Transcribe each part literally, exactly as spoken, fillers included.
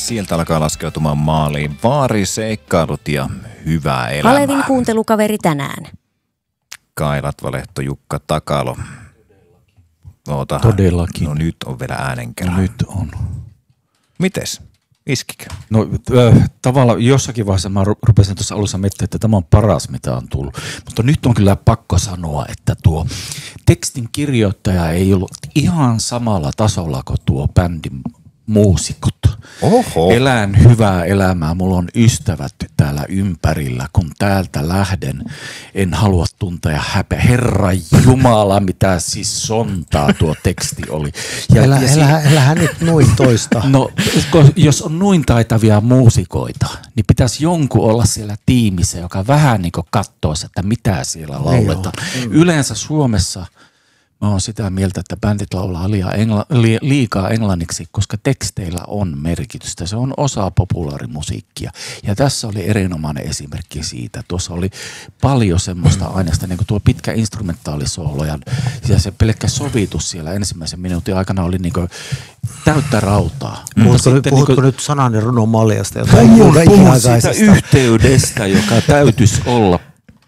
Sieltä alkaa laskeutumaan maaliin vaariseikkailut ja hyvää elämää. Alevin kuuntelukaveri tänään. Kai Latvalehto, Jukka Takalo. Ootahan. Todellakin. No nyt on vielä äänenkärä. No nyt on. Mites? Iskikö? No äh, tavallaan jossakin vaiheessa mä rupesin tuossa alussa miettimään, että tämä on paras mitä on tullut. Mutta nyt on kyllä pakko sanoa, että tuo tekstin kirjoittaja ei ollut ihan samalla tasolla kuin tuo bändin muusikot. Oho. Elän hyvää elämää, mulla on ystävät täällä ympärillä, kun täältä lähden, en halua tuntea häpeä. Herra Jumala, mitä siis sontaa tuo teksti oli. Ja, Elä, ja elä, si- elähän nyt noin toista. No, jos on noin taitavia muusikoita, niin pitäisi jonkun olla siellä tiimissä, joka vähän niin kuin katsoisi, että mitä siellä lauletaan. Mm. Yleensä Suomessa mä oon sitä mieltä, että bändit laulaa liikaa, engla, li, liikaa englanniksi, koska teksteillä on merkitystä. Se on osa populaarimusiikkia. Ja tässä oli erinomainen esimerkki siitä. Tuossa oli paljon semmoista aineesta, niin kuin tuo pitkä instrumentaalisoolo ja, ja se pelkkä sovitus siellä ensimmäisen minuutin aikana oli niin kuin täyttä rautaa. Mm. Puhutko, nyt, puhutko niin kuin, nyt sanan ja runon maljasta? Puhun, puhun siitä yhteydestä, joka täytyisi olla.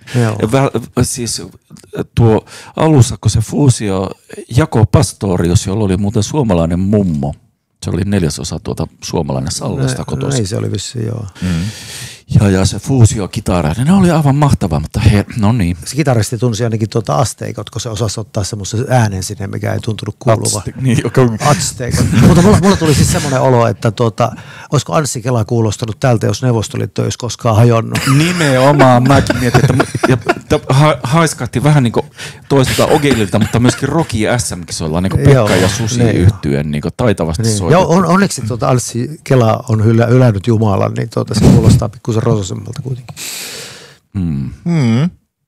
Ja siis tuo alussa, kun se fuusio Jako Pastorius, jolla oli muuten suomalainen mummo, se oli neljäsosa tuota suomalainen Sallasta kotoisin. Ei se oli vissiin, joo. Mm. Ja, ja se fuusio kitara, ne oli aivan mahtavaa, mutta he, no niin. Se kitaristi tunsi ainakin tuota asteikot, kun se osasi ottaa semmoisen äänen sinne, mikä ei tuntunut kuuluva. Atste, niin, okay. Atsteikot. Mutta mulla, mulla tuli siis semmoinen olo, että tuota, olisiko Anssi Kela kuulostanut tältä, jos Neuvostoliitto olisi koskaan hajonnut. Nimenomaan, mäkin mietin, että ja, ha, haiskahti vähän niin kuin toiselta Ogeililta, mutta myöskin Rocky S M-kisoilla, niin kuin Pekka ja Susi niin, yhtyen niin kuin taitavasti niin. soitettu. On, onneksi tuota Anssi Kela on hylä, ylännyt Jumalan, niin tuota, se kuulostaa pikkusen rososemmalta kuitenkin. Hmm. Hmm.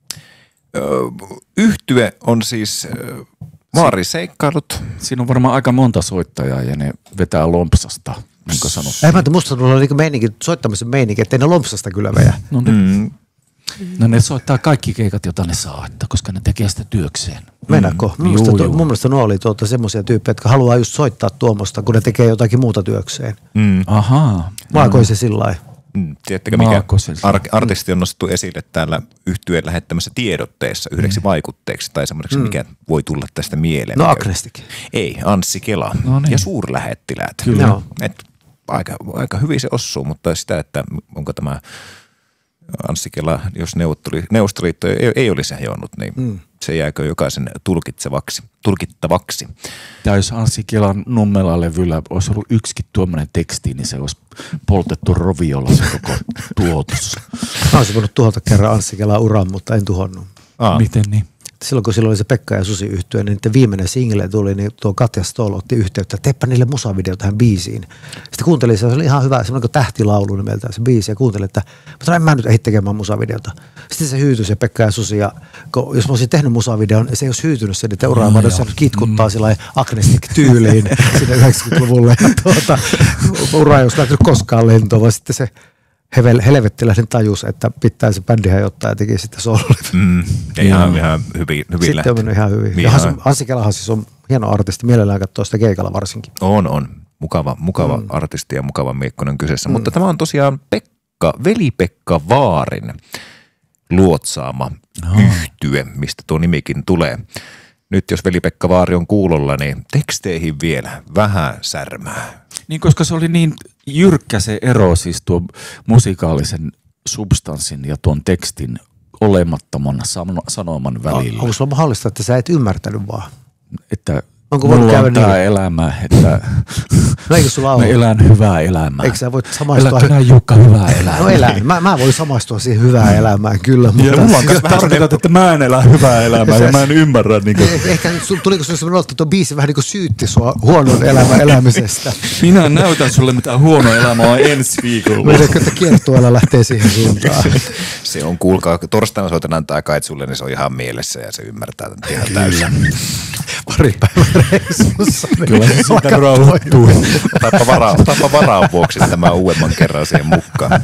Yhtye on siis vaariseikkailut. Siinä on varmaan aika monta soittajaa ja ne vetää lompsasta, niin kuin sanottu. Ei mä musta tulee niinku meininki, soittamisen meininki, ettei ne lompsasta kyllä veä. No ne, mm. no ne soittaa kaikki keikat, joita ne saa, että koska ne tekee sitä työkseen. Mennäkö? Mm. Mun, juu, to, mun mielestä nuo oli tuota semmoisia tyyppejä, jotka haluaa just soittaa tuommoista, kun ne tekee jotakin muuta työkseen. Mm. Ahaa. Maakoi se sillä lailla. Mm. Tiedättekö, mikä ar- artisti on nostettu esille täällä yhtyeen lähettämässä tiedotteessa yhdeksi mm. vaikutteeksi tai semmoiseksi, mm. mikä voi tulla tästä mieleen? No Agnestik. Ei, Anssi Kela no niin. ja suurlähettiläät. Kyllä. No. Et aika, aika hyvin se osuu, mutta sitä, että onko tämä Anssi Kela, jos Neuvostoliitto ei, ei olisi hajonnut, niin mm. se jääkö jokaisen tulkitsevaksi, tulkittavaksi. Ja jos Anssi Kelan Nummela-levyllä olisi ollut yksikin tuommoinen teksti, niin se olisi poltettu roviolla se koko tuotos. Mä olisin voinut tuhota kerran Anssi Kelan uran, mutta en tuhonnut. Aa. Miten niin? Silloin kun silloin oli se Pekka ja Susi yhtye, niin niiden viimeinen single tuli, niin tuo Katja Stoll otti yhteyttä, teppä niille musavideo tähän biisiin. Sitten kuuntelin, se oli ihan hyvä, semmoinen kuin tähtilaulu nimeltään se biisi, ja kuuntelin, että mutta en mä nyt ehdi tekemään musavideota. Sitten se hyytyi se Pekka ja Susi, ja kun, jos mä olisin tehnyt musavideon, se ei olisi hyytynyt sen, että uraa, vaan jos kitkuttaa mm. sillä Agnestik-tyyliin sinne yhdeksänkymmentäluvulle, ja tuota, ura ei olisi lähtenyt koskaan lentoon, vaan sitten se helvettiläinen tajus, että pitää se bändi hajottaa ja teki sitten soololevy. Mm, ihan, ihan hyvin, hyvin Sitten lähti. on mennyt ihan hyvin. Ihan. Anssi Kelahan siis on hieno artisti, mielellään katsoo sitä keikalla varsinkin. On, on. Mukava, mukava mm. artisti ja mukava Miekkonen kyseessä. Mm. Mutta tämä on tosiaan Pekka, veli-Pekka Vaarin luotsaama oh. yhtye, mistä tuo nimikin tulee. Nyt jos veli-Pekka Vaari on kuulolla, niin teksteihin vielä vähän särmää. Niin, koska se oli niin jyrkkä se ero siis tuo musikaalisen substanssin ja tuon tekstin olemattoman sanoman välillä. Onko sulla mahdollista, että sä et ymmärtänyt vaan? Että onko mulla on tämä niin? elämä, että no eikö sulla mä elän hyvää elämää. Eikö sä voit samaistua? Elä Jukka hyvää elämää. No elän. Mä, mä voin samaistua siihen hyvään elämään kyllä. Mutta ja mulla on myös tarkoitat, että mä en elä hyvää elämää ja mä en ymmärrä. Niin kuin... Ehkä tuliko sinulle sellainen että tuo biisi vähän niin kuin syytti sua huonon elämän elämisestä. Minä näytän sulle mitä huono elämä on ensi viikolla. Mielestäni, että kiertueella lähtee siihen suuntaan. Se on, kuulkaa, torstaina soitan antaa kait sulle, niin se on ihan mielessä ja se ymmärtää ihan täysin. Pari päivän reissussa. Kyllä se siitä rauhoittuu. Otapa varaa vuoksi tämä uudemman kerran siihen mukaan.